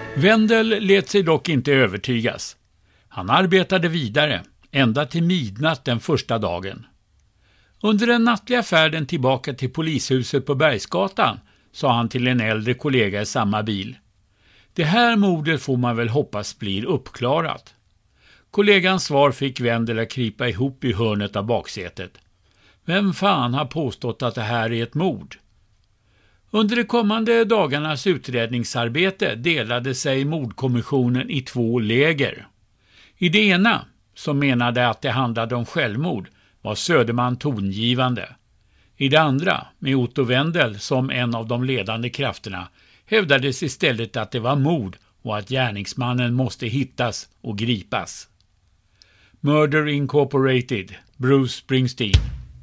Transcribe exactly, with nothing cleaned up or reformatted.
Wendell lät sig dock inte övertygas. Han arbetade vidare, ända till midnatt den första dagen. Under den nattliga färden tillbaka till polishuset på Bergsgatan sa han till en äldre kollega i samma bil: det här mordet får man väl hoppas blir uppklarat. Kollegans svar fick Wendell att krypa ihop i hörnet av baksätet. Vem fan har påstått att det här är ett mord? Under de kommande dagarnas utredningsarbete delade sig mordkommissionen i två läger. I det ena, som menade att det handlade om självmord, var Söderman tongivande. I det andra, med Otto Wendell som en av de ledande krafterna, hävdades istället att det var mord och att gärningsmannen måste hittas och gripas. Murder Incorporated, Bruce Springsteen.